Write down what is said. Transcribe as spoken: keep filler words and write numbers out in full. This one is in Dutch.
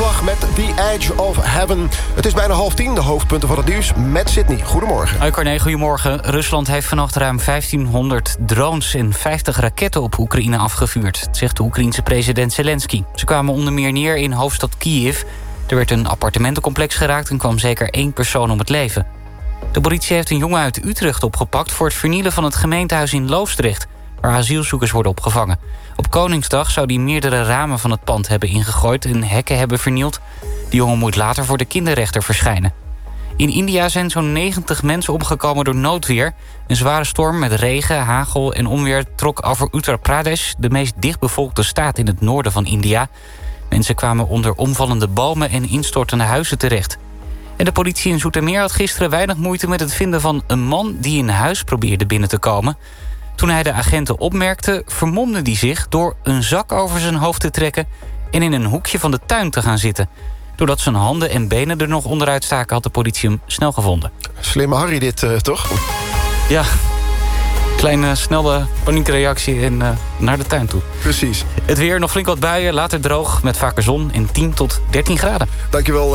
slag met The Edge of Heaven. Het is bijna half tien, de hoofdpunten van het nieuws met Sydney. Goedemorgen. Hoi Corné, goedemorgen. Rusland heeft vannacht ruim vijftienhonderd drones en vijftig raketten op Oekraïne afgevuurd. Dat zegt de Oekraïense president Zelensky. Ze kwamen onder meer neer in hoofdstad Kiev. Er werd een appartementencomplex geraakt en kwam zeker één persoon om het leven. De politie heeft een jongen uit Utrecht opgepakt voor het vernielen van het gemeentehuis in Loosdrecht, waar asielzoekers worden opgevangen. Op Koningsdag zou hij meerdere ramen van het pand hebben ingegooid en hekken hebben vernield. Die jongen moet later voor de kinderrechter verschijnen. In India zijn zo'n negentig mensen omgekomen door noodweer. Een zware storm met regen, hagel en onweer trok over Uttar Pradesh, de meest dichtbevolkte staat in het noorden van India. Mensen kwamen onder omvallende bomen en instortende huizen terecht. En de politie in Zoetermeer had gisteren weinig moeite met het vinden van een man die in huis probeerde binnen te komen. Toen hij de agenten opmerkte, vermomde hij zich door een zak over zijn hoofd te trekken en in een hoekje van de tuin te gaan zitten. Doordat zijn handen en benen er nog onderuit staken, had de politie hem snel gevonden. Slimme Harry dit, uh, toch? Ja, kleine, snelle paniekreactie en uh, naar de tuin toe. Precies. Het weer, nog flink wat buien, later droog met vaker zon en tien tot dertien graden. Dankjewel.